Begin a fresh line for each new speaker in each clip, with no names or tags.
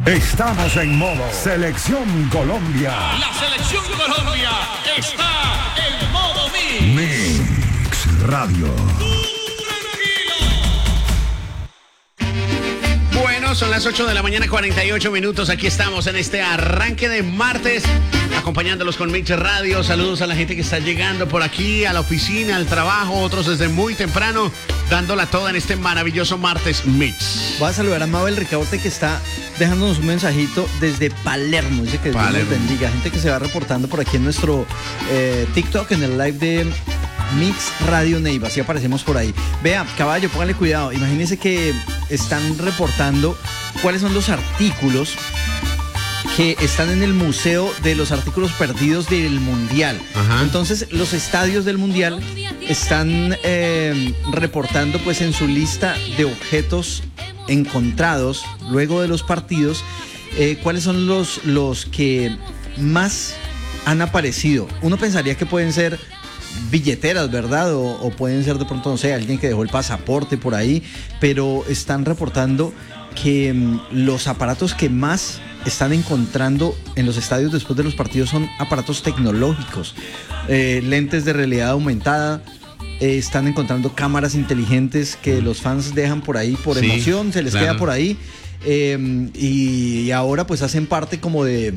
Estamos en modo Selección Colombia.
La Selección Colombia está en modo
Mix Radio.
Bueno, son las 8 de la mañana, 48 minutos. Aquí estamos en este arranque de martes, acompañándolos con Mix Radio. Saludos a la gente que está llegando por aquí, a la oficina, al trabajo, otros desde muy temprano, dándola toda en este maravilloso martes Mix.
Voy a saludar a Mabel Ricaurte, que está dejándonos un mensajito desde Palermo. Dice que Dios nos bendiga. Gente que se va reportando por aquí en nuestro TikTok, en el live de Mix Radio Neiva, así aparecemos por ahí. Vea, caballo, póngale cuidado. Imagínense que están reportando cuáles son los artículos que están en el Museo de los Artículos Perdidos del Mundial. Ajá. Entonces, los estadios del Mundial están reportando pues en su lista de objetos encontrados luego de los partidos, cuáles son los que más han aparecido. Uno pensaría que pueden ser billeteras, ¿verdad? O pueden ser de pronto, no sé, alguien que dejó el pasaporte por ahí, pero están reportando que los aparatos que más están encontrando en los estadios después de los partidos son aparatos tecnológicos, lentes de realidad aumentada. Están encontrando cámaras inteligentes que los fans dejan por ahí por emoción, se les queda por ahí, y ahora pues hacen parte como de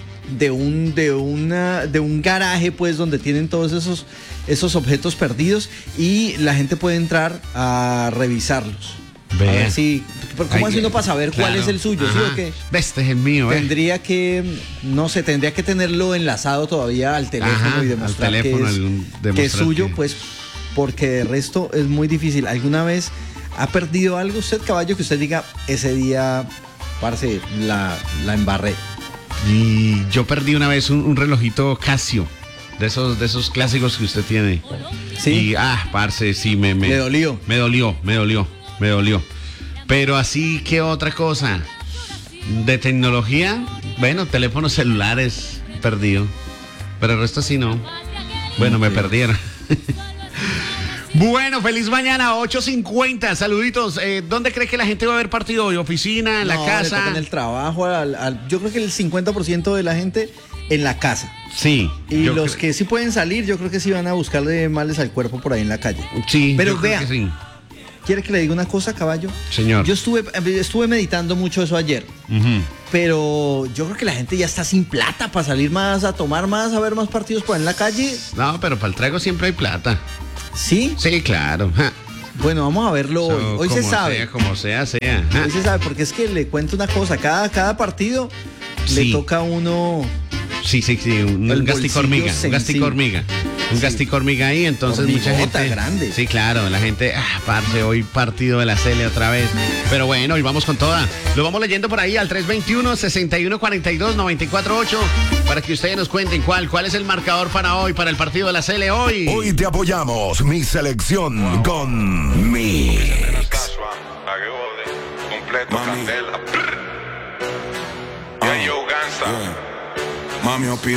un garaje, pues, donde tienen todos esos objetos perdidos y la gente puede entrar a revisarlos. Vea. A ver si, ¿cómo así uno para saber cuál es el suyo? ¿Sí o qué?
Este es el mío.
Tendría que tenerlo enlazado todavía al teléfono y demostrar que es suyo, pues, porque de resto es muy difícil. ¿Alguna vez ha perdido algo usted, caballo, que usted diga, ese día, parce, la embarré?
Y yo perdí una vez un relojito Casio, de esos clásicos que usted tiene.
Sí.
Y parce, sí, me
dolió.
Me dolió. Pero así, ¿qué otra cosa? De tecnología, bueno, teléfonos celulares perdido. Pero el resto sí no. Bueno, me perdieron. Bueno, feliz mañana, 8:50, saluditos. ¿Dónde cree que la gente va a ver partido hoy? ¿Oficina, en la casa?
En el trabajo, yo creo que el 50% de la gente en la casa.
Sí.
Y los que sí pueden salir, yo creo que sí van a buscarle males al cuerpo por ahí en la calle.
Sí.
Pero vea, sí. ¿Quiere que le diga una cosa, caballo?
Señor.
Yo estuve meditando mucho eso ayer, pero yo creo que la gente ya está sin plata para salir más, a tomar más, a ver más partidos por ahí en la calle.
No, pero para el trago siempre hay plata.
¿Sí?
Sí, claro.
Bueno, vamos a verlo hoy. Hoy se sabe.
Como sea.
Hoy se sabe, porque es que le cuento una cosa. Cada partido le toca a uno...
Sí, un gastico hormiga. Un gastico hormiga ahí, entonces mucha gente
grande.
Sí, claro, la gente, parce, hoy partido de la Cele otra vez. Pero bueno, y vamos con toda. Lo vamos leyendo por ahí al 321-6142-948 para que ustedes nos cuenten cuál es el marcador para hoy, para el partido de la Cele hoy.
Hoy te apoyamos, mi selección con Mix.
Completo Candela. Yo Ganza.
Mami, yo pido